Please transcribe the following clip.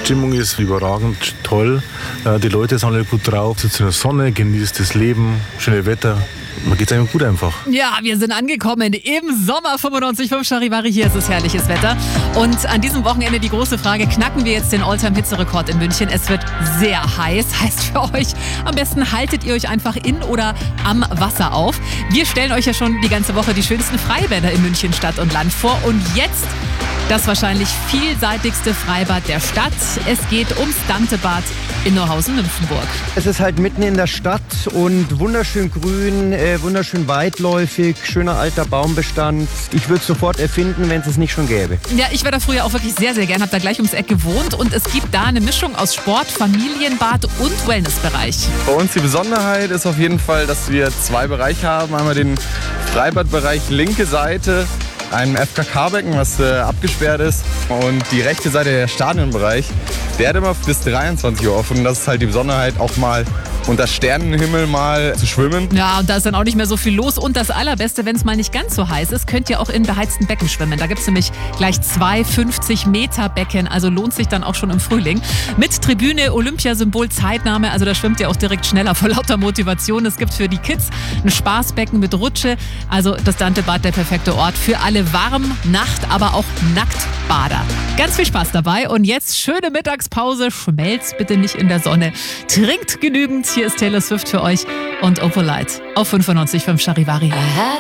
Stimmung ist überragend, toll. Die Leute sind alle gut drauf, sitzen in der Sonne, genießt das Leben, schönes Wetter. Man geht es einem gut einfach. Ja, wir sind angekommen im Sommer 95.5 Charivari. Hier ist es herrliches Wetter. Und an diesem Wochenende die große Frage, knacken wir jetzt den All-Time-Hitze-Rekord in München? Es wird sehr heiß. Heißt für euch, am besten haltet ihr euch einfach in oder am Wasser auf. Wir stellen euch ja schon die ganze Woche die schönsten Freibäder in München Stadt und Land vor. Und jetzt das wahrscheinlich vielseitigste Freibad der Stadt. Es geht ums Dantebad in Neuhausen-Nymphenburg. Es ist halt mitten in der Stadt und wunderschön grün, wunderschön weitläufig, schöner alter Baumbestand. Ich würde es sofort erfinden, wenn es es nicht schon gäbe. Ja, ich war da früher auch wirklich sehr, sehr gern, habe da gleich ums Eck gewohnt und es gibt da eine Mischung aus Sport, Familienbad und Wellnessbereich. Bei uns die Besonderheit ist auf jeden Fall, dass wir 2 Bereiche haben. Einmal den Freibadbereich linke Seite, ein FKK-Becken, was abgesperrt ist, und die rechte Seite, der Stadionbereich, der hat immer bis 23 Uhr offen. Das ist halt die Besonderheit, auch mal unter Sternenhimmel mal zu schwimmen. Ja, und da ist dann auch nicht mehr so viel los. Und das Allerbeste, wenn es mal nicht ganz so heiß ist, könnt ihr auch in beheizten Becken schwimmen. Da gibt es nämlich gleich 2 50-Meter-Becken, also lohnt sich dann auch schon im Frühling. Mit Tribüne, Olympiasymbol, Zeitnahme, also da schwimmt ihr auch direkt schneller vor lauter Motivation. Es gibt für die Kids ein Spaßbecken mit Rutsche, also das Dantebad der perfekte Ort für alle Warm-, Nacht-, aber auch Nacktbader. Ganz viel Spaß dabei und jetzt schöne Mittagspause, schmelzt bitte nicht in der Sonne, trinkt genügend. Hier ist Taylor Swift für euch und Opalite auf 95.5 Charivari.